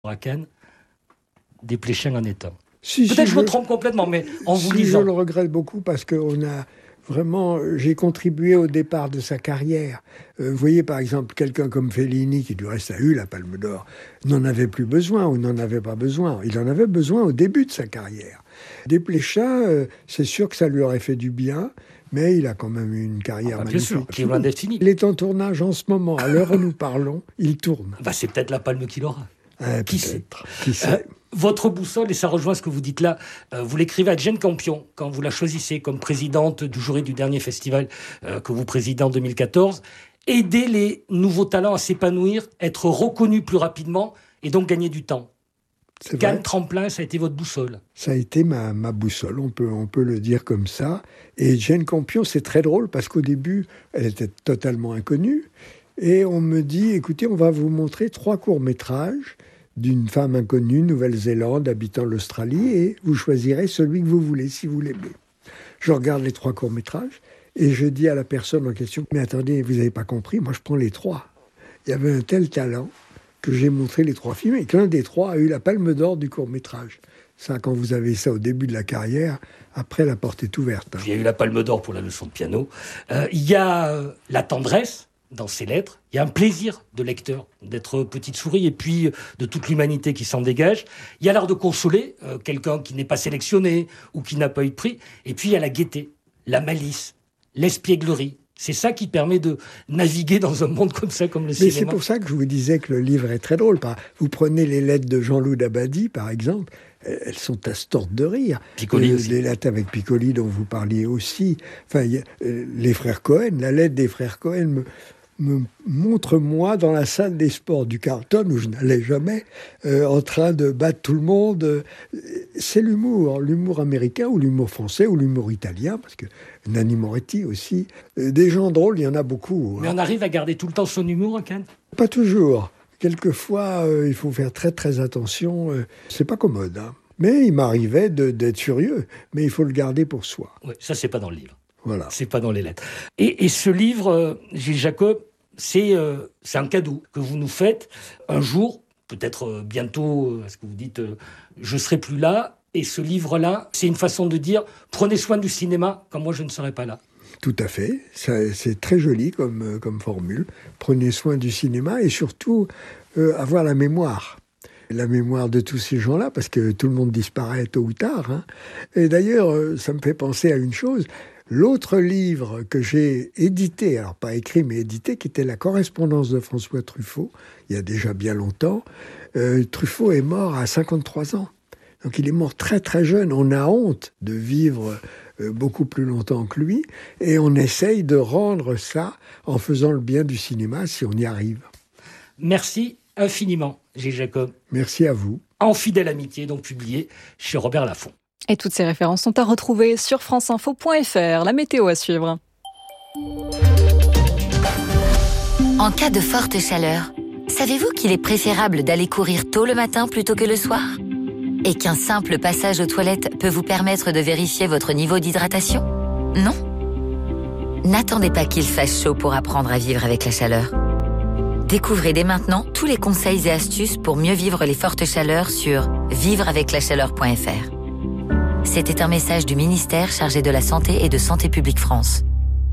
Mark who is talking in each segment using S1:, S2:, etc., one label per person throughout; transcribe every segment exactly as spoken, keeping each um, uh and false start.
S1: à Cannes, Desplechin en est un.
S2: Si,
S1: Peut-être
S2: si,
S1: je me
S2: je...
S1: trompe complètement, mais en vous
S2: si,
S1: lisant...
S2: je le regrette beaucoup parce qu'on a vraiment... J'ai contribué au départ de sa carrière. Euh, vous voyez, par exemple, quelqu'un comme Fellini, qui du reste a eu la Palme d'Or, n'en avait plus besoin ou n'en avait pas besoin. Il en avait besoin au début de sa carrière. Desplechin, euh, c'est sûr que ça lui aurait fait du bien, mais il a quand même eu une carrière
S1: ah bah,
S2: magnifique.
S1: Bien sûr, qui est loin d'être fini.
S2: Il est en tournage en ce moment. À l'heure où nous parlons, il tourne.
S1: Bah, c'est peut-être la Palme qu'il aura.
S2: Euh,
S1: qui sait,
S2: qui sait.
S1: Euh, votre boussole, et ça rejoint ce que vous dites là, euh, vous l'écrivez à Jane Campion, quand vous la choisissez comme présidente du jury du dernier festival euh, que vous présidez en deux mille quatorze. Aider les nouveaux talents à s'épanouir, être reconnus plus rapidement et donc gagner du temps.
S2: C'est
S1: Cannes
S2: vrai.
S1: Tremplin, ça a été votre boussole.
S2: Ça a été ma, ma boussole, on peut, on peut le dire comme ça. Et Jane Campion, c'est très drôle parce qu'au début, elle était totalement inconnue. Et on me dit, écoutez, on va vous montrer trois courts-métrages d'une femme inconnue, Nouvelle-Zélande, habitant l'Australie, et vous choisirez celui que vous voulez, si vous l'aimez. Je regarde les trois courts-métrages et je dis à la personne en question, mais attendez, vous n'avez pas compris, moi je prends les trois. Il y avait un tel talent que j'ai montré les trois films et qu'un des trois a eu la Palme d'Or du court-métrage. Ça, quand vous avez ça au début de la carrière, après la porte est ouverte. Hein.
S1: Il y a eu la Palme d'Or pour la leçon de piano. Euh, il y a euh, la tendresse dans ces lettres. Il y a un plaisir de lecteur d'être petite souris et puis euh, de toute l'humanité qui s'en dégage. Il y a l'art de consoler euh, quelqu'un qui n'est pas sélectionné ou qui n'a pas eu de prix. Et puis il y a la gaieté, la malice, l'espièglerie. C'est ça qui permet de naviguer dans un monde comme ça, comme le
S2: Mais
S1: cinéma.
S2: c'est pour ça que je vous disais que le livre est très drôle. Vous prenez les lettres de Jean-Loup Dabadi, par exemple, elles sont à se tordre de rire.
S1: Piccoli
S2: euh,
S1: aussi.
S2: Les lettres avec Piccoli dont vous parliez aussi. Enfin, y a, euh, les frères Cohen, la lettre des frères Cohen me, me montre moi dans la salle des sports du Carlton, où je n'allais jamais, euh, en train de battre tout le monde. C'est l'humour, l'humour américain ou l'humour français ou l'humour italien, parce que Nanni Moretti aussi. Des gens drôles, il y en a beaucoup.
S1: Mais
S2: hein.
S1: on arrive à garder tout le temps son humour à Cannes ?
S2: Pas toujours. Quelquefois, euh, il faut faire très très attention. Euh, c'est pas commode. Hein. Mais il m'arrivait de, d'être furieux. Mais il faut le garder pour soi.
S1: Oui, ça, c'est pas dans le livre.
S2: Voilà.
S1: C'est pas dans les lettres. Et, et ce livre, euh, Gilles Jacob, c'est, euh, c'est un cadeau que vous nous faites un jour, peut-être euh, bientôt, parce que vous dites euh, je serai plus là. Et ce livre-là, c'est une façon de dire prenez soin du cinéma quand moi je ne serai pas là.
S2: Tout à fait. Ça, c'est très joli comme, comme formule. Prenez soin du cinéma et surtout euh, avoir la mémoire. La mémoire de tous ces gens-là, parce que tout le monde disparaît tôt ou tard. Hein. Et d'ailleurs, euh, ça me fait penser à une chose. L'autre livre que j'ai édité, alors pas écrit mais édité, qui était La correspondance de François Truffaut, il y a déjà bien longtemps, euh, Truffaut est mort à cinquante-trois ans. Donc il est mort très très jeune. On a honte de vivre euh, beaucoup plus longtemps que lui. Et on essaye de rendre ça en faisant le bien du cinéma si on y arrive.
S1: Merci infiniment, Gilles Jacob.
S2: Merci à vous.
S1: En fidèle amitié, donc publié chez Robert Laffont.
S3: Et toutes ces références sont à retrouver sur franceinfo point f r. La météo à suivre.
S4: En cas de forte chaleur, savez-vous qu'il est préférable d'aller courir tôt le matin plutôt que le soir ? Et qu'un simple passage aux toilettes peut vous permettre de vérifier votre niveau d'hydratation ? Non ? N'attendez pas qu'il fasse chaud pour apprendre à vivre avec la chaleur. Découvrez dès maintenant tous les conseils et astuces pour mieux vivre les fortes chaleurs sur vivre avec la chaleur point f r. C'était un message du ministère chargé de la Santé et de Santé publique France.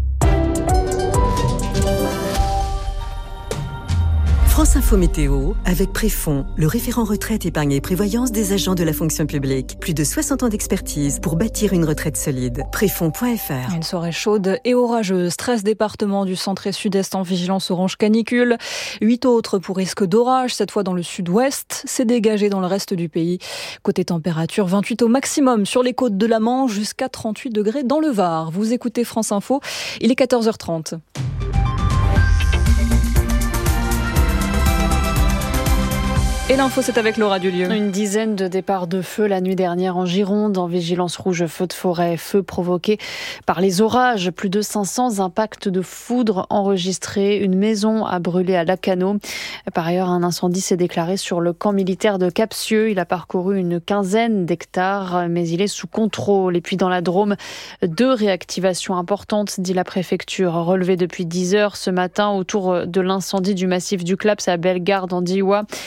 S5: France Info Météo, avec Préfond, le référent retraite, épargne et prévoyance des agents de la fonction publique. Plus de soixante ans d'expertise pour bâtir une retraite solide. Préfond point f r.
S3: Une soirée chaude et orageuse. treize départements du centre et sud-est en vigilance orange canicule. huit autres pour risque d'orage, cette fois dans le sud-ouest. C'est dégagé dans le reste du pays. Côté température, vingt-huit au maximum sur les côtes de la Manche, jusqu'à trente-huit degrés dans le Var. Vous écoutez France Info, il est quatorze heures trente. Et l'info, c'est avec Laura Dulieu.
S6: Une dizaine de départs de feu la nuit dernière en Gironde, en vigilance rouge feu de forêt, feu provoqué par les orages. Plus de cinq cents impacts de foudre enregistrés. Une maison a brûlé à Lacanau. Par ailleurs, un incendie s'est déclaré sur le camp militaire de Capsieux. Il a parcouru une quinzaine d'hectares, mais il est sous contrôle. Et puis dans la Drôme, deux réactivations importantes, dit la préfecture, relevées depuis dix heures ce matin autour de l'incendie du massif du Claps à Bellegarde en Diois.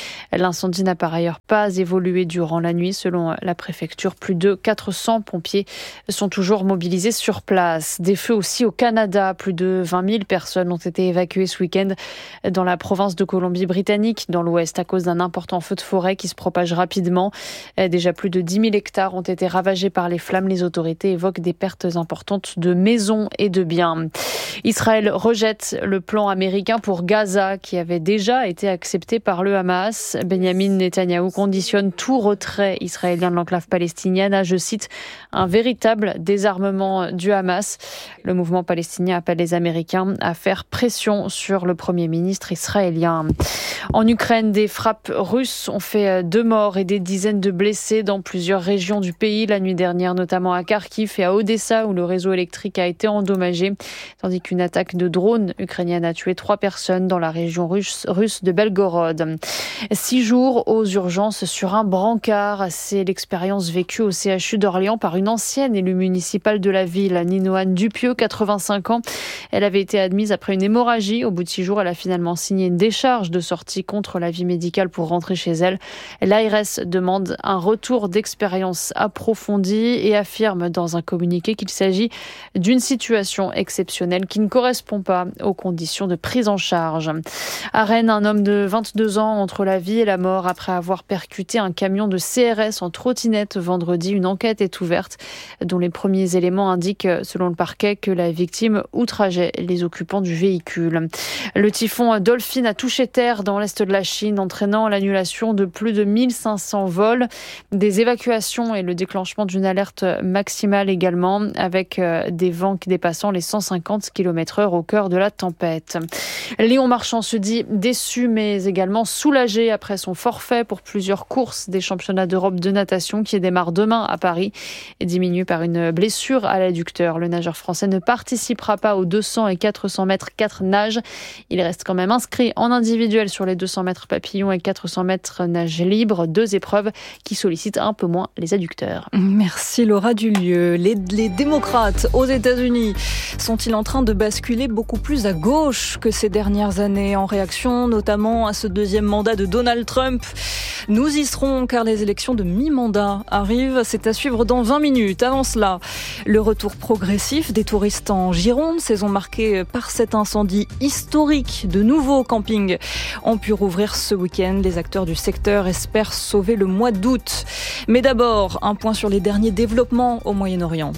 S6: L'incendie n'a par ailleurs pas évolué durant la nuit. Selon la préfecture, plus de quatre cents pompiers sont toujours mobilisés sur place. Des feux aussi au Canada. Plus de vingt mille personnes ont été évacuées ce week-end dans la province de Colombie-Britannique, dans l'ouest, à cause d'un important feu de forêt qui se propage rapidement. Déjà plus de dix mille hectares ont été ravagés par les flammes. Les autorités évoquent des pertes importantes de maisons et de biens. Israël rejette le plan américain pour Gaza, qui avait déjà été accepté par le Hamas. Benjamin Netanyahou conditionne tout retrait israélien de l'enclave palestinienne à, je cite, un véritable désarmement du Hamas. Le mouvement palestinien appelle les Américains à faire pression sur le Premier ministre israélien. En Ukraine, des frappes russes ont fait deux morts et des dizaines de blessés dans plusieurs régions du pays la nuit dernière, notamment à Kharkiv et à Odessa, où le réseau électrique a été endommagé, tandis qu'une attaque de drone ukrainienne a tué trois personnes dans la région russe, russe de Belgorod. Six jours aux urgences sur un brancard, c'est l'expérience vécue au C H U d'Orléans par une ancienne élue municipale de la ville, Ninoane Dupieux, quatre-vingt-cinq ans. Elle avait été admise après une hémorragie. Au bout de six jours, elle a finalement signé une décharge de sortie contre l'avis médical pour rentrer chez elle. L'A R S demande un retour d'expérience approfondi et affirme dans un communiqué qu'il s'agit d'une situation exceptionnelle qui ne correspond pas aux conditions de prise en charge. À Rennes, un homme de vingt-deux ans entre la vie et la mort après avoir percuté un camion de C R S en trottinette vendredi. Une enquête est ouverte dont les premiers éléments indiquent, selon le parquet, que la victime outrageait les occupants du véhicule. Le typhon Dolphin a touché terre dans l'est de la Chine, entraînant l'annulation de plus de mille cinq cents vols, des évacuations et le déclenchement d'une alerte maximale également, avec des vents dépassant les cent cinquante kilomètres heure au cœur de la tempête. Léon Marchand se dit déçu mais également soulagé après son forfait pour plusieurs courses des championnats d'Europe de natation qui démarrent demain à Paris et diminue par une blessure à l'adducteur. Le nageur français ne participera pas aux deux cents et quatre cents mètres quatre nages. Il reste quand même inscrit en individuel sur les deux cents mètres papillon et quatre cents mètres nage libre, deux épreuves qui sollicitent un peu moins les adducteurs.
S3: Merci Laura Dulieu. Les, les démocrates aux États-Unis sont-ils en train de basculer beaucoup plus à gauche que ces dernières années, en réaction notamment à ce deuxième mandat de Donald Trump? Nous y serons car les élections de mi-mandat arrivent. C'est à suivre dans vingt minutes. Avant cela, le retour progressif des touristes en Gironde, saison marquée par cet incendie historique. De nouveaux campings ont pu rouvrir ce week-end. Les acteurs du secteur espèrent sauver le mois d'août. Mais d'abord, un point sur les derniers développements au Moyen-Orient.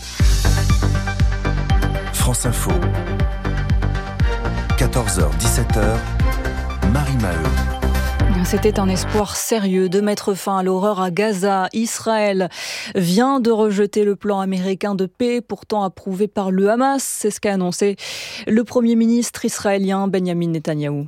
S7: France Info. quatorze heures dix-sept heures. Marie Maheu.
S3: C'était un espoir sérieux de mettre fin à l'horreur à Gaza. Israël vient de rejeter le plan américain de paix, pourtant approuvé par le Hamas. C'est ce qu'a annoncé le Premier ministre israélien Benjamin Netanyahou.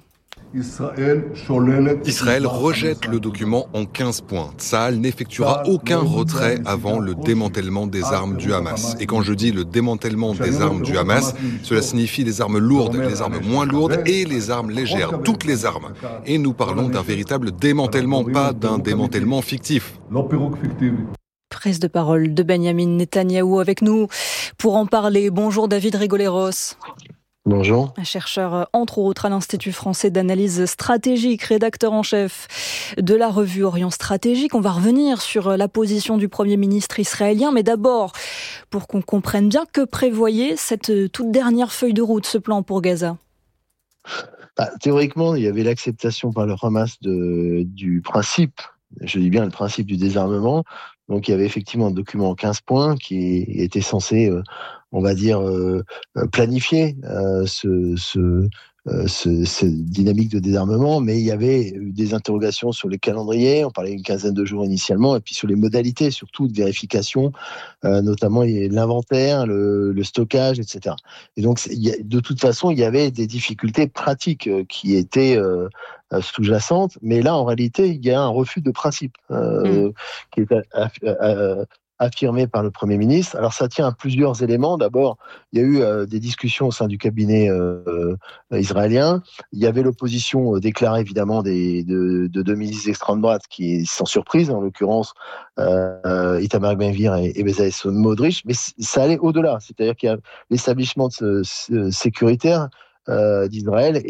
S8: Israël rejette le document en quinze points. Tsahal n'effectuera aucun retrait avant le démantèlement des armes du Hamas. Et quand je dis le démantèlement des armes du Hamas, cela signifie les armes lourdes, les armes moins lourdes et les armes légères, toutes les armes. Et nous parlons d'un véritable démantèlement, pas d'un démantèlement fictif.
S3: Prise de parole de Benjamin Netanyahou avec nous pour en parler. Bonjour David Rigoleros.
S9: Bonjour.
S3: Un chercheur, entre autres, à l'Institut français d'analyse stratégique, rédacteur en chef de la revue Orient Stratégique. On va revenir sur la position du Premier ministre israélien, mais d'abord, pour qu'on comprenne bien, que prévoyait cette toute dernière feuille de route, ce plan pour Gaza ?
S9: Bah, théoriquement, il y avait l'acceptation par le Hamas de, du principe, je dis bien le principe du désarmement. Donc il y avait effectivement un document en quinze points qui était censé, euh, on va dire, euh, planifier euh, ce, ce, euh, ce, cette dynamique de désarmement, mais il y avait eu des interrogations sur les calendriers, on parlait d'une quinzaine de jours initialement, et puis sur les modalités, surtout de vérification, euh, notamment l'inventaire, le, le stockage, et cetera. Et donc, il y a, de toute façon, il y avait des difficultés pratiques euh, qui étaient euh, sous-jacentes, mais là, en réalité, il y a un refus de principe euh, mmh. qui est à, à, à, affirmé par le Premier ministre. Alors ça tient à plusieurs éléments. D'abord, il y a eu euh, des discussions au sein du cabinet euh, euh, israélien. Il y avait l'opposition euh, déclarée évidemment des, de, de deux ministres d'extrême droite qui est sans surprise, en l'occurrence euh, Itamar Ben-Gvir et, et Bezalel Smotrich, mais ça allait au-delà. C'est-à-dire qu'il y a l'établissement de ce, ce, sécuritaire euh, d'Israël était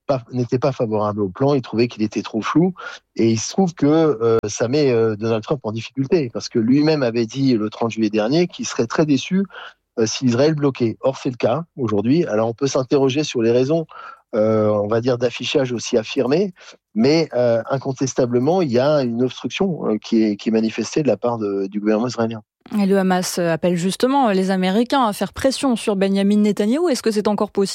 S9: pas, n'étaient pas favorables au plan, ils trouvaient qu'il était trop flou, et il se trouve que euh, ça met euh, Donald Trump en difficulté, parce que lui-même avait dit le trente juillet dernier qu'il serait très déçu euh, si Israël bloquait. Or, c'est le cas aujourd'hui. Alors, on peut s'interroger sur les raisons, euh, on va dire, d'affichage aussi affirmées, mais euh, incontestablement, il y a une obstruction euh, qui, est, qui est manifestée de la part de, du gouvernement israélien.
S3: Et le Hamas appelle justement les Américains à faire pression sur Benyamin Netanyahou. Est-ce que c'est encore possible ?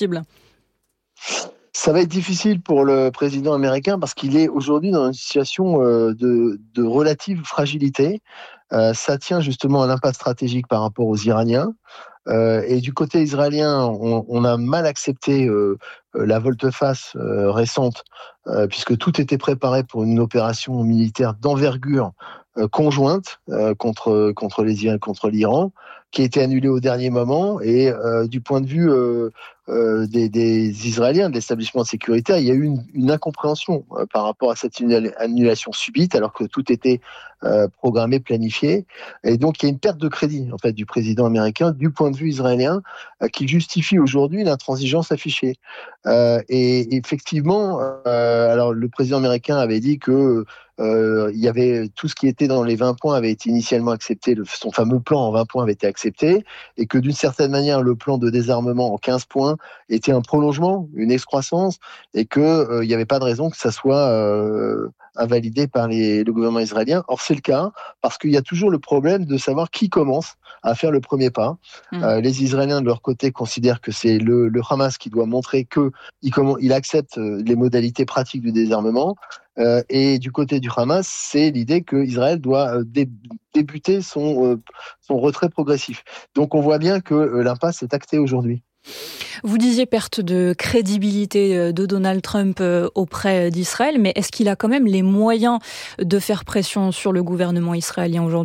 S9: Ça va être difficile pour le président américain parce qu'il est aujourd'hui dans une situation de, de relative fragilité. Euh, ça tient justement à l'impasse stratégique par rapport aux Iraniens. Euh, et du côté israélien, on, on a mal accepté euh, la volte-face euh, récente, euh, puisque tout était préparé pour une opération militaire d'envergure euh, conjointe euh, contre contre les contre l'Iran, qui a été annulée au dernier moment. Et euh, du point de vue euh, euh, des, des Israéliens, de l'établissement sécuritaire, il y a eu une, une incompréhension euh, par rapport à cette annulation subite, alors que tout était euh, programmé, planifié. Et donc, il y a une perte de crédit en fait du président américain du point de vue israélien, euh, qui justifie aujourd'hui l'intransigeance affichée. Euh, et effectivement, euh, alors le président américain avait dit que euh, il y avait tout ce qui était dans les vingt points avait été initialement accepté, le, son fameux plan en vingt points avait été accepté, et que d'une certaine manière le plan de désarmement en quinze points était un prolongement, une excroissance, et que euh, il n'y avait pas de raison que ça soit euh, invalidé par les, le gouvernement israélien. Or, c'est le cas, parce qu'il y a toujours le problème de savoir qui commence à faire le premier pas. Mmh. Euh, les Israéliens, de leur côté, considèrent que c'est le, le Hamas qui doit montrer qu'il il accepte les modalités pratiques du désarmement. Euh, et du côté du Hamas, c'est l'idée qu'Israël doit dé- débuter son, euh, son retrait progressif. Donc, on voit bien que euh, l'impasse est actée aujourd'hui.
S3: Vous disiez perte de crédibilité de Donald Trump auprès d'Israël, mais est-ce qu'il a quand même les moyens de faire pression sur le gouvernement israélien aujourd'hui ?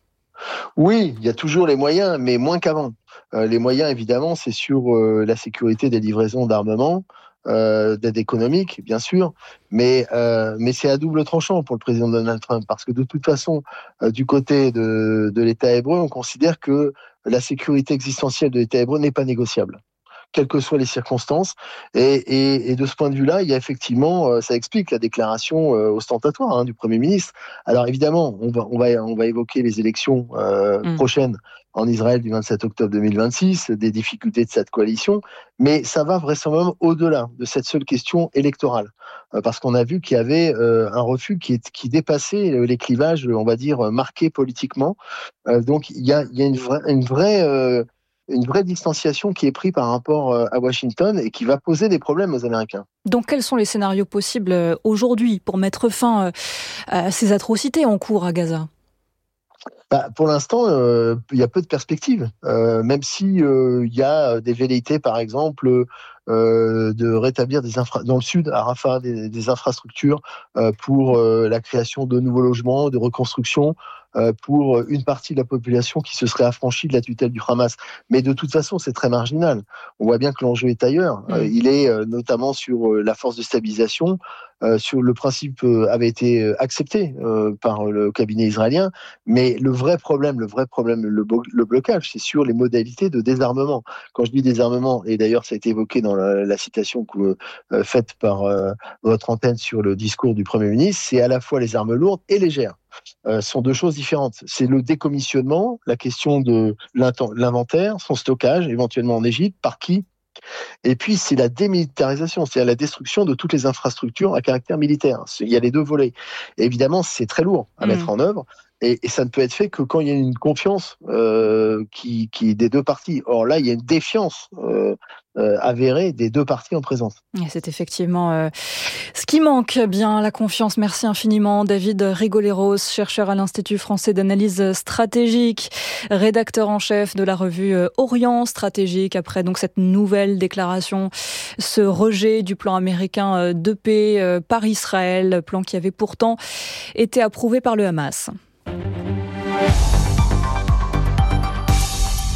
S9: Oui, il y a toujours les moyens, mais moins qu'avant. Euh, les moyens, évidemment, c'est sur euh, la sécurité des livraisons d'armement, euh, d'aide économique, bien sûr, mais, euh, mais c'est à double tranchant pour le président Donald Trump, parce que de toute façon, euh, du côté de, de l'État hébreu, on considère que la sécurité existentielle de l'État hébreu n'est pas négociable, quelles que soient les circonstances. Et, et, et de ce point de vue-là, il y a effectivement, euh, ça explique la déclaration euh, ostentatoire hein, du Premier ministre. Alors évidemment, on va, on va, on va évoquer les élections euh, mmh. prochaines en Israël du vingt-sept octobre deux mille vingt-six, des difficultés de cette coalition, mais ça va vraisemblablement au-delà de cette seule question électorale, euh, parce qu'on a vu qu'il y avait euh, un refus qui, est, qui dépassait les clivages, on va dire, marqués politiquement. Euh, donc il y a, il y a une vraie... Une vraie euh, une vraie distanciation qui est prise par rapport à Washington et qui va poser des problèmes aux Américains.
S3: Donc quels sont les scénarios possibles aujourd'hui pour mettre fin à ces atrocités en cours à Gaza ?
S9: Bah, pour l'instant, euh, il y a peu de perspectives, euh, même si euh, il y a des velléités, par exemple, euh, de rétablir des infra- dans le sud, à Rafah, des, des infrastructures euh, pour euh, la création de nouveaux logements, de reconstruction, euh, pour une partie de la population qui se serait affranchie de la tutelle du Hamas. Mais de toute façon, c'est très marginal. On voit bien que l'enjeu est ailleurs. Mmh. Euh, il est euh, notamment sur euh, la force de stabilisation. Euh, sur le principe euh, avait été accepté euh, par le cabinet israélien, mais le vrai problème, le vrai problème, le, bo- le blocage, c'est sur les modalités de désarmement. Quand je dis désarmement, et d'ailleurs ça a été évoqué dans la, la citation que, euh, faite par euh, votre antenne sur le discours du Premier ministre, c'est à la fois les armes lourdes et légères. Euh, sont deux choses différentes. C'est le décommissionnement, la question de l'inventaire, son stockage, éventuellement en Égypte, par qui ? Et puis, c'est la démilitarisation, c'est-à-dire la destruction de toutes les infrastructures à caractère militaire. Il y a les deux volets. Et évidemment, c'est très lourd à mmh. mettre en œuvre. Et, et ça ne peut être fait que quand il y a une confiance euh, qui, qui des deux parties. Or là, il y a une défiance euh, euh, avérée des deux parties en présence.
S3: C'est effectivement euh, ce qui manque, bien la confiance. Merci infiniment, David Rigoleros, chercheur à l'Institut français d'analyse stratégique, rédacteur en chef de la revue Orient Stratégique. Après donc cette nouvelle déclaration, ce rejet du plan américain de paix par Israël, plan qui avait pourtant été approuvé par le Hamas.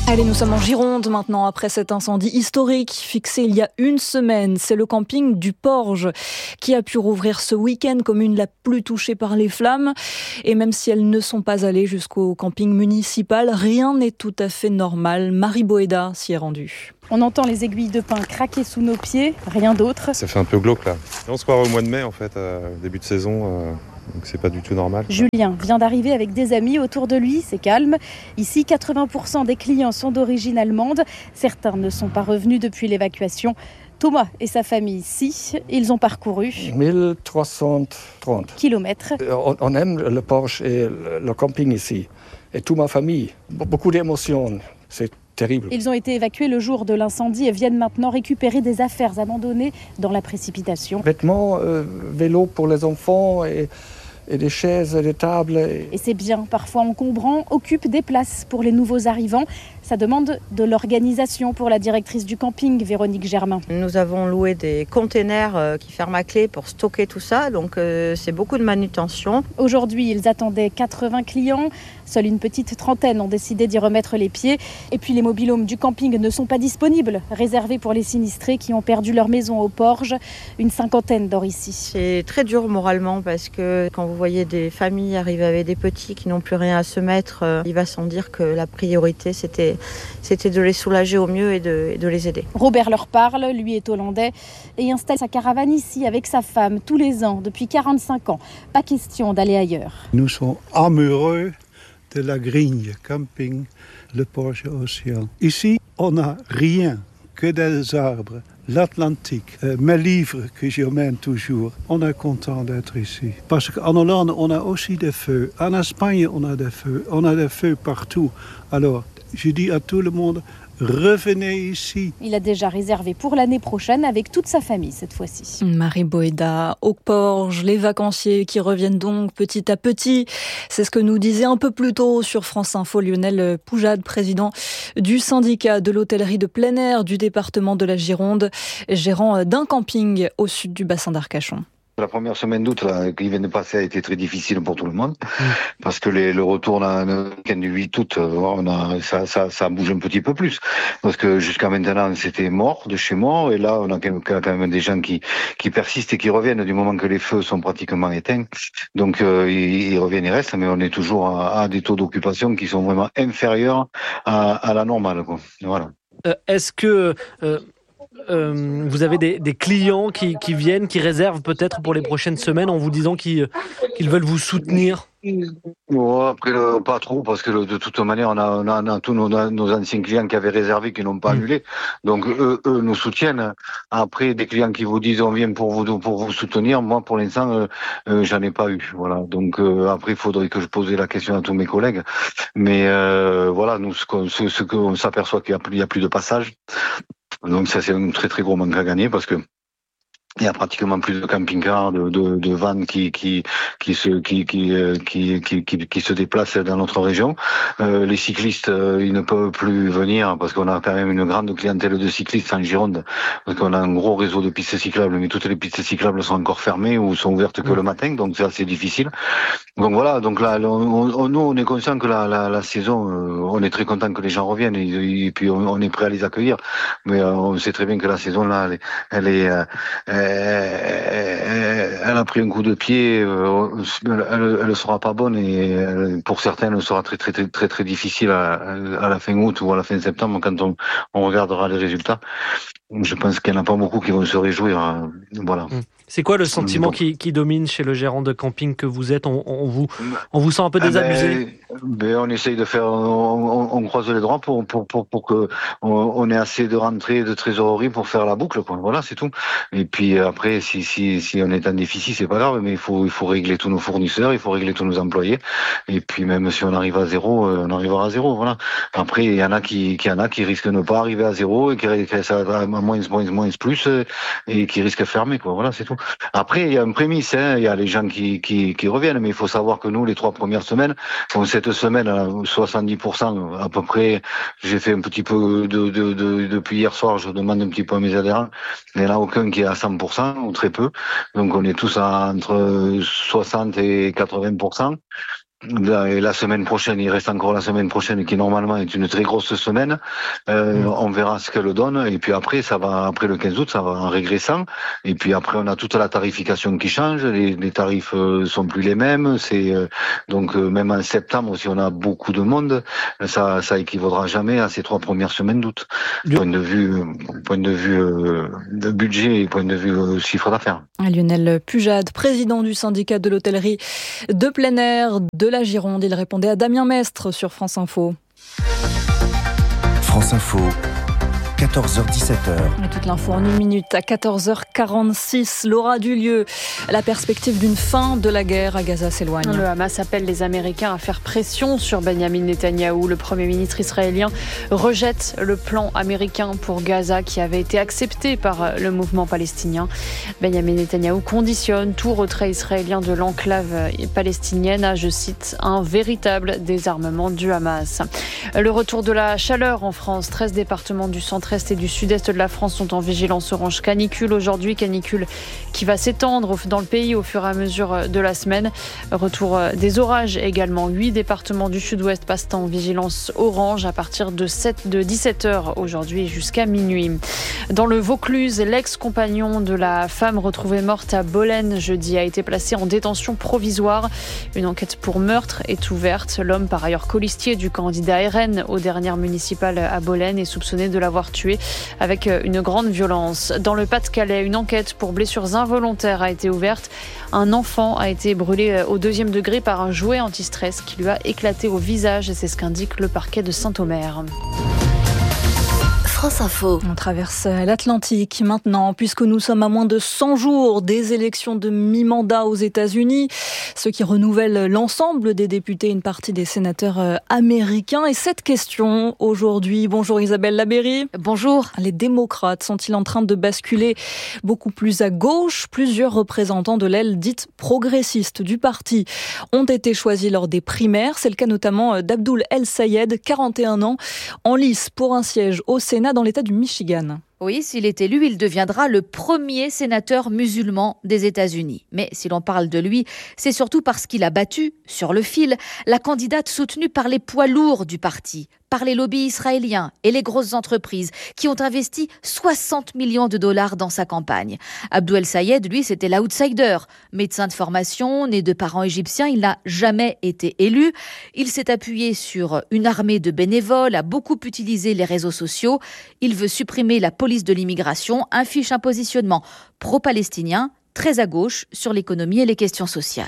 S3: Allez, nous sommes en Gironde maintenant, après cet incendie historique fixé il y a une semaine. C'est le camping du Porge qui a pu rouvrir ce week-end, commune la plus touchée par les flammes. Et même si elles ne sont pas allées jusqu'au camping municipal, rien n'est tout à fait normal. Marie Boéda s'y est rendue.
S10: On entend les aiguilles de pin craquer sous nos pieds, rien d'autre.
S11: Ça fait un peu glauque là. On se croirait au mois de mai en fait, euh, début de saison. Euh... Donc c'est pas du tout normal.
S10: Julien vient d'arriver avec des amis autour de lui, c'est calme. Ici, quatre-vingts pour cent des clients sont d'origine allemande. Certains ne sont pas revenus depuis l'évacuation. Thomas et sa famille ici, ils ont parcouru
S12: mille trois cent trente
S10: kilomètres.
S12: On, on aime le Porge et le, le camping ici. Et toute ma famille. Beaucoup d'émotions. C'est terrible.
S10: Ils ont été évacués le jour de l'incendie et viennent maintenant récupérer des affaires abandonnées dans la précipitation.
S12: Vêtements, euh, vélos pour les enfants et... et des chaises, des tables. Et...
S10: et c'est bien, parfois encombrant, occupe des places pour les nouveaux arrivants. Ça demande de l'organisation pour la directrice du camping, Véronique Germain.
S13: Nous avons loué des containers qui ferment à clé pour stocker tout ça, donc euh, c'est beaucoup de manutention.
S10: Aujourd'hui, ils attendaient quatre-vingts clients. Seule une petite trentaine ont décidé d'y remettre les pieds. Et puis les mobil-homes du camping ne sont pas disponibles, réservés pour les sinistrés qui ont perdu leur maison au Porge. Une cinquantaine dort ici.
S13: C'est très dur moralement parce que quand vous voyez des familles arriver avec des petits qui n'ont plus rien à se mettre, euh, il va sans dire que la priorité c'était, c'était de les soulager au mieux et de, et de les aider.
S10: Robert leur parle, lui est hollandais et installe sa caravane ici avec sa femme tous les ans depuis quarante-cinq ans. Pas question d'aller ailleurs.
S14: Nous sommes amoureux de la Grigne camping, le Porge Océan. Ici, on n'a rien que des arbres, l'Atlantique, euh, mes livres que j'emmène toujours. On est content d'être ici. Parce qu'en Hollande, on a aussi des feux. En Espagne, on a des feux. On a des feux partout. Alors, je dis à tout le monde, revenez ici.
S10: Il a déjà réservé pour l'année prochaine avec toute sa famille cette fois-ci.
S3: Marie Boéda, au Porge, les vacanciers qui reviennent donc petit à petit. C'est ce que nous disait un peu plus tôt sur France Info Lionel Poujade, président du syndicat de l'hôtellerie de plein air du département de la Gironde, gérant d'un camping au sud du bassin d'Arcachon.
S15: La première semaine d'août là, qui vient de passer a été très difficile pour tout le monde mmh. parce que les, le retour dans le week-end du huit août, on a, ça, ça, ça bouge un petit peu plus parce que jusqu'à maintenant c'était mort de chez mort et là on a quand même des gens qui, qui persistent et qui reviennent du moment que les feux sont pratiquement éteints. Donc euh, ils, ils reviennent, ils restent, mais on est toujours à, à des taux d'occupation qui sont vraiment inférieurs à, à la normale, quoi. Voilà.
S16: Euh, est-ce que euh... Euh, vous avez des, des clients qui, qui viennent, qui réservent peut-être pour les prochaines semaines en vous disant qu'ils, qu'ils veulent vous soutenir?
S15: Bon, après, le, pas trop, parce que le, de toute manière, on a, on a, on a tous nos, nos anciens clients qui avaient réservé, qui n'ont pas annulé. Donc, eux, eux nous soutiennent. Après, des clients qui vous disent on vient pour vous, pour vous soutenir, moi, pour l'instant, euh, euh, j'en ai pas eu. Voilà. Donc, euh, après, il faudrait que je pose la question à tous mes collègues. Mais euh, voilà, nous, ce qu'on, ce, ce qu'on s'aperçoit qu'il y a plus, il y a plus de passage. Donc ça c'est un très très gros manque à gagner parce que il y a pratiquement plus de camping-cars, de, de, de vannes qui qui qui se qui qui qui qui, qui, qui se déplacent dans notre région. Euh, les cyclistes, euh, ils ne peuvent plus venir parce qu'on a quand même une grande clientèle de cyclistes en Gironde, parce qu'on a un gros réseau de pistes cyclables, mais toutes les pistes cyclables sont encore fermées ou sont ouvertes que le matin, donc c'est assez difficile. Donc voilà, donc là, on, on, nous on est conscient que la, la, la saison, euh, on est très content que les gens reviennent et, et puis on, on est prêt à les accueillir, mais euh, on sait très bien que la saison là, elle est, elle est euh, elle a pris un coup de pied, elle ne sera pas bonne et pour certains elle sera très très très très, très difficile à, à la fin août ou à la fin septembre quand on, on regardera les résultats. Je pense qu'il n'y en a pas beaucoup qui vont se réjouir. Voilà.
S16: C'est quoi le sentiment qui, qui domine chez le gérant de camping que vous êtes? on, on, vous, on vous sent un peu désabusé?
S15: Ben, ben on essaye de faire, on, on croise les droits pour pour pour pour que on, on ait assez de rentrées de trésorerie pour faire la boucle, quoi. Voilà, c'est tout. Et puis après, si si si on est en déficit, c'est pas grave, mais il faut il faut régler tous nos fournisseurs, il faut régler tous nos employés. Et puis même si on arrive à zéro, on arrivera à zéro. Voilà. Après, il y en a qui qui y en a qui risquent de ne pas arriver à zéro et qui ça va à moins moins moins plus et qui risquent de fermer, quoi. Voilà, c'est tout. Après, il y a un prémisse, hein, il y a les gens qui, qui, qui reviennent, mais il faut savoir que nous, les trois premières semaines, bon, cette semaine, soixante-dix pour cent à peu près, j'ai fait un petit peu de, de, de, depuis hier soir, je demande un petit peu à mes adhérents, il n'y en a aucun qui est à cent pour cent, ou très peu, donc on est tous à entre soixante et quatre-vingts pour cent. Et la semaine prochaine, il reste encore la semaine prochaine qui normalement est une très grosse semaine. Euh, mmh. On verra ce qu'elle donne. Et puis après, ça va après le quinze août, ça va en régressant. Et puis après, on a toute la tarification qui change. Les, les tarifs euh, sont plus les mêmes. C'est euh, donc euh, même en septembre, si on a beaucoup de monde, ça ça équivaudra jamais à ces trois premières semaines d'août. Point de vue, point de vue euh, de budget et point de vue euh, chiffre d'affaires.
S3: Lionel Pujade, président du syndicat de l'hôtellerie de plein air de la Gironde. Il répondait à Damien Mestre sur France Info.
S7: France Info. quatorze heures dix-sept heures.
S3: Et toute l'info en une minute à quatorze heures quarante-six. Laura Dulieu, la perspective d'une fin de la guerre à Gaza s'éloigne.
S6: Le Hamas appelle les Américains à faire pression sur Benyamin Netanyahou. Le Premier ministre israélien rejette le plan américain pour Gaza qui avait été accepté par le mouvement palestinien. Benyamin Netanyahou conditionne tout retrait israélien de l'enclave palestinienne à, je cite, un véritable désarmement du Hamas. Le retour de la chaleur en France. treize départements du centre est et du sud-est de la France sont en vigilance orange canicule aujourd'hui, canicule qui va s'étendre dans le pays au fur et à mesure de la semaine. Retour des orages également. Huit départements du sud-ouest passent en vigilance orange à partir de, sept, de dix-sept heures aujourd'hui jusqu'à minuit. Dans le Vaucluse, l'ex-compagnon de la femme retrouvée morte à Bolène jeudi a été placé en détention provisoire. Une enquête pour meurtre est ouverte. L'homme, par ailleurs colistier du candidat R N aux dernières municipales à Bolène, est soupçonné de l'avoir tué avec une grande violence. Dans le Pas-de-Calais, une enquête pour blessures involontaires a été ouverte. Un enfant a été brûlé au deuxième degré par un jouet anti-stress qui lui a éclaté au visage. Et c'est ce qu'indique le parquet de Saint-Omer.
S3: France Info. On traverse l'Atlantique maintenant, puisque nous sommes à moins de cent jours des élections de mi-mandat aux États-Unis, ce qui renouvelle l'ensemble des députés et une partie des sénateurs américains. Et cette question aujourd'hui, bonjour Isabelle Labeyrie.
S17: Bonjour.
S3: Les démocrates sont-ils en train de basculer beaucoup plus à gauche ? Plusieurs représentants de l'aile dite progressiste du parti ont été choisis lors des primaires. C'est le cas notamment d'Abdoul El Sayed, quarante et un ans, en lice pour un siège au Sénat dans l'État du Michigan.
S17: Oui, s'il est élu, il deviendra le premier sénateur musulman des États-Unis. Mais si l'on parle de lui, c'est surtout parce qu'il a battu, sur le fil, la candidate soutenue par les poids lourds du parti, par les lobbies israéliens et les grosses entreprises qui ont investi soixante millions de dollars dans sa campagne. Abdoul Sayed, lui, c'était l'outsider. Médecin de formation, né de parents égyptiens, il n'a jamais été élu. Il s'est appuyé sur une armée de bénévoles, a beaucoup utilisé les réseaux sociaux. Il veut supprimer la police de l'immigration, affiche un positionnement pro-palestinien, très à gauche sur l'économie et les questions sociales.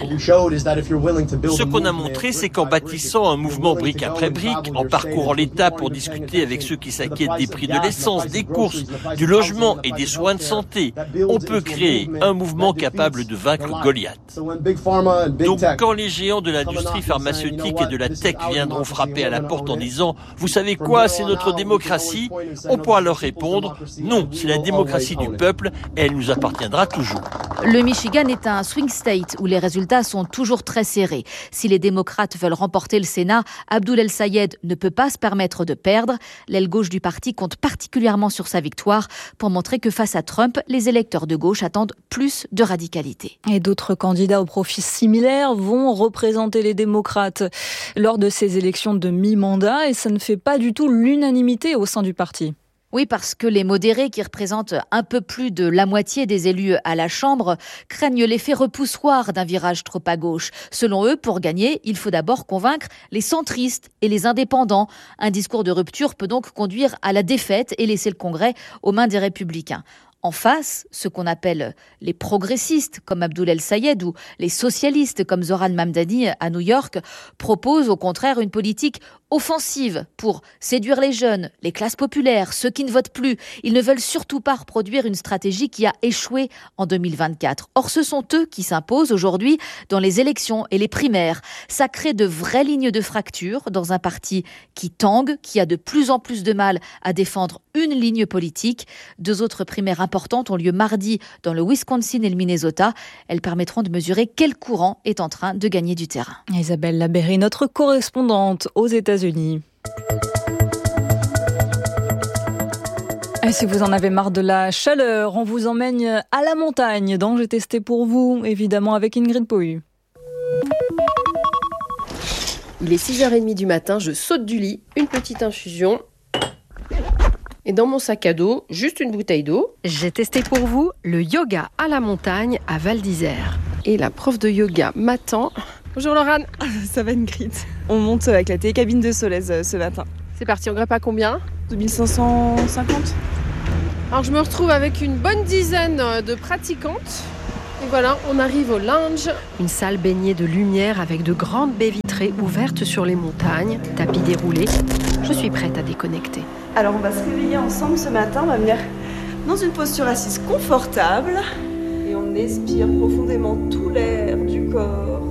S18: Ce qu'on a montré, c'est qu'en bâtissant un mouvement brique après brique, en parcourant l'État pour discuter avec ceux qui s'inquiètent des prix de l'essence, des courses, du logement et des soins de santé, on peut créer un mouvement capable de vaincre Goliath. Donc quand les géants de l'industrie pharmaceutique et de la tech viendront frapper à la porte en disant « Vous savez quoi, c'est notre démocratie », on pourra leur répondre « Non, c'est la démocratie du peuple et elle nous appartiendra toujours ».
S17: Le Michigan est un swing state où les résultats sont toujours très serrés. Si les démocrates veulent remporter le Sénat, Abdoul El Sayed ne peut pas se permettre de perdre. L'aile gauche du parti compte particulièrement sur sa victoire pour montrer que face à Trump, les électeurs de gauche attendent plus de radicalité.
S3: Et d'autres candidats au profil similaire vont représenter les démocrates lors de ces élections de mi-mandat et ça ne fait pas du tout l'unanimité au sein du parti.
S17: Oui, parce que les modérés, qui représentent un peu plus de la moitié des élus à la Chambre, craignent l'effet repoussoir d'un virage trop à gauche. Selon eux, pour gagner, il faut d'abord convaincre les centristes et les indépendants. Un discours de rupture peut donc conduire à la défaite et laisser le Congrès aux mains des Républicains. En face, ce qu'on appelle les progressistes, comme Abdoul El Sayed, ou les socialistes, comme Zoran Mamdani à New York, proposent au contraire une politique offensive pour séduire les jeunes, les classes populaires, ceux qui ne votent plus. Ils ne veulent surtout pas reproduire une stratégie qui a échoué en deux mille vingt-quatre. Or, ce sont eux qui s'imposent aujourd'hui dans les élections et les primaires. Ça crée de vraies lignes de fracture dans un parti qui tangue, qui a de plus en plus de mal à défendre une ligne politique. Deux autres primaires importantes ont lieu mardi dans le Wisconsin et le Minnesota. Elles permettront de mesurer quel courant est en train de gagner du terrain.
S3: Isabelle Labeyrie, notre correspondante aux États-Unis. Et si vous en avez marre de la chaleur, on vous emmène à la montagne dont j'ai testé pour vous, évidemment avec Ingrid Pohu.
S19: Il est six heures trente du matin, je saute du lit, une petite infusion. Et dans mon sac à dos, juste une bouteille d'eau. J'ai testé pour vous le yoga à la montagne à Val d'Isère. Et la prof de yoga m'attend. Bonjour Laurane.
S20: Ça va Ingrid. On monte avec la télécabine de Solèze ce matin.
S19: C'est parti, on grimpe à combien ?
S20: deux mille cinq cent cinquante.
S19: Alors je me retrouve avec une bonne dizaine de pratiquantes. Et voilà, on arrive au lounge. Une salle baignée de lumière avec de grandes baies vitrées ouvertes sur les montagnes, tapis déroulés. Je suis prête à déconnecter.
S20: Alors on va se réveiller ensemble ce matin, on va venir dans une posture assise confortable et on expire profondément tout l'air du corps.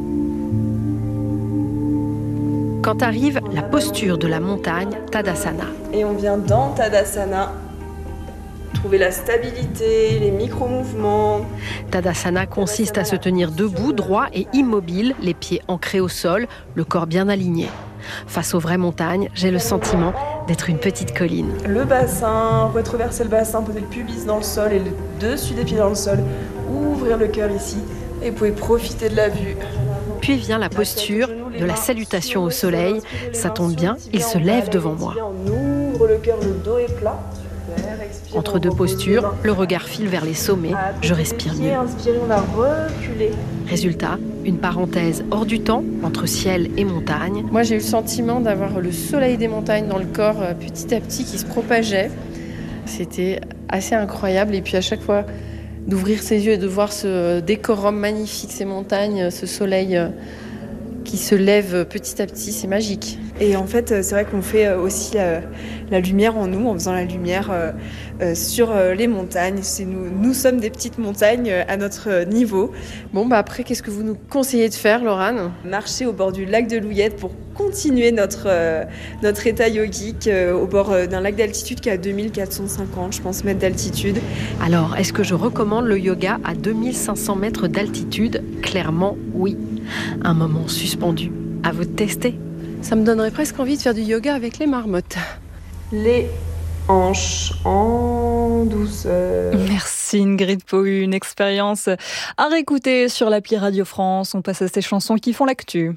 S19: Quand arrive la posture de la montagne, Tadasana.
S20: Et on vient dans Tadasana. Trouver la stabilité, les micro-mouvements.
S19: Tadasana consiste à se tenir debout, droit et immobile, les pieds ancrés au sol, le corps bien aligné. Face aux vraies montagnes, j'ai le sentiment d'être une petite colline.
S20: Le bassin, retroverser le bassin, poser le pubis dans le sol et le dessus des pieds dans le sol. Ouvrir le cœur ici et vous pouvez profiter de la vue.
S19: Puis vient la posture de la salutation au soleil. Ça tombe bien, il se lève devant moi.
S20: On ouvre le cœur, le dos est plat.
S19: Entre deux postures, le regard file vers les sommets. Je respire mieux.
S20: Inspirez, on va reculer.
S19: Résultat, une parenthèse hors du temps, entre ciel et montagne. Moi, j'ai eu le sentiment d'avoir le soleil des montagnes dans le corps petit à petit qui se propageait. C'était assez incroyable. Et puis à chaque fois, d'ouvrir ses yeux et de voir ce décorum magnifique, ces montagnes, ce soleil qui se lève petit à petit, c'est magique.
S20: Et en fait, c'est vrai qu'on fait aussi la, la lumière en nous, en faisant la lumière euh, euh, sur les montagnes. C'est nous, nous sommes des petites montagnes à notre niveau.
S19: Bon, bah après, qu'est-ce que vous nous conseillez de faire, Laurane ?
S20: Marcher au bord du lac de Louillette pour continuer notre, euh, notre état yogique euh, au bord d'un lac d'altitude qui est à deux mille quatre cent cinquante, je pense, mètres d'altitude.
S19: Alors, est-ce que je recommande le yoga à deux mille cinq cents mètres d'altitude ? Clairement, oui. Un moment suspendu. À vous de tester. Ça me donnerait presque envie de faire du yoga avec les marmottes.
S20: Les hanches en douceur.
S3: Merci Ingrid Pohu, une expérience à réécouter sur l'appli Radio France. On passe à ces chansons qui font l'actu.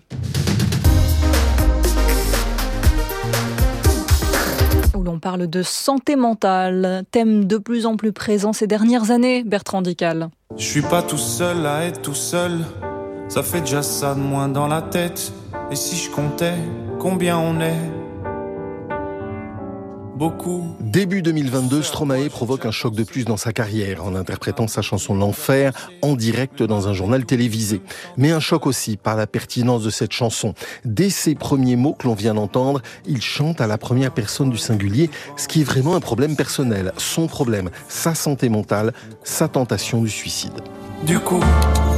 S3: Où l'on parle de santé mentale, thème de plus en plus présent ces dernières années, Bertrand Dical.
S21: Je suis pas tout seul à être tout seul, ça fait déjà ça de moins dans la tête. Et si je comptais combien on est? Beaucoup.
S22: Début deux mille vingt-deux, Stromae provoque un choc de plus dans sa carrière en interprétant sa chanson L'Enfer en direct dans un journal télévisé. Mais un choc aussi par la pertinence de cette chanson. Dès ses premiers mots que l'on vient d'entendre, il chante à la première personne du singulier, ce qui est vraiment un problème personnel. Son problème, sa santé mentale, sa tentation du suicide.
S21: Du coup,